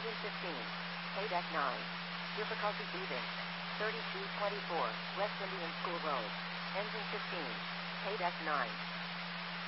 Engine 15. KDEC 9. Difficulty breathing. 3224, West Indian School Road. Engine 15. KDEC 9.